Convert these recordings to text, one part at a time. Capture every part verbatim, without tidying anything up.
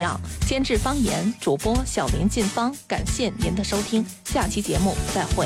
档，监制方言，主播小林进芳。感谢您的收听，下期节目再会。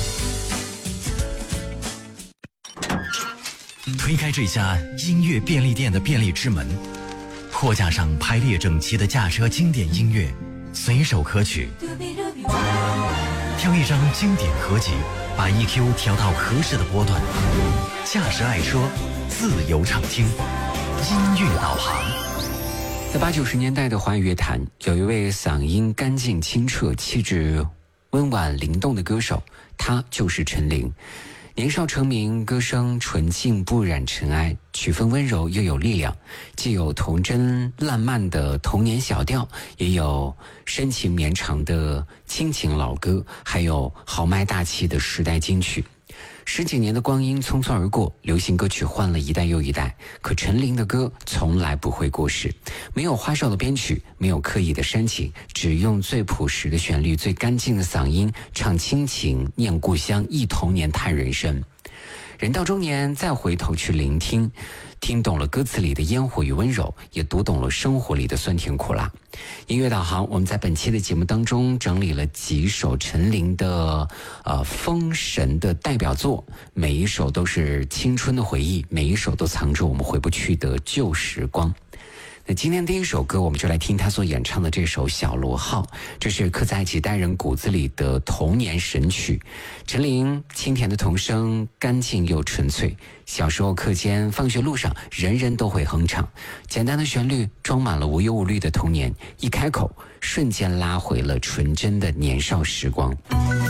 推开这家音乐便利店的便利之门，货架上排列整齐的驾车经典音乐，随手可取。挑一张经典合集，把 E Q 调到合适的波段。驾驶爱车，自由畅听，音乐导航。 在八九十年代的华语乐坛，有一位嗓音干净清澈、气质温婉灵动的歌手，他就是陈琳。年少成名，歌声纯净不染尘埃，曲风温柔又有力量，既有童真烂漫的童年小调，也有深情绵长的亲情老歌，还有豪迈大气的时代金曲。十几年的光阴匆匆而过，流行歌曲换了一代又一代，可陈琳的歌从来不会过时，没有花哨的编曲，没有刻意的煽情，只用最朴实的旋律，最干净的嗓音，唱亲情，念故乡，忆童年，叹人生。人到中年，再回头去聆听，听懂了歌词里的烟火与温柔，也读懂了生活里的酸甜苦辣。音乐导航，我们在本期的节目当中整理了几首陈琳的呃封神的代表作，每一首都是青春的回忆，每一首都藏着我们回不去的旧时光。那今天第一首歌，我们就来听他所演唱的这首《小螺号》，这是刻在几代人骨子里的童年神曲。陈琳清甜的童声，干净又纯粹。小时候课间、放学路上，人人都会哼唱。简单的旋律装满了无忧无虑的童年，一开口，瞬间拉回了纯真的年少时光。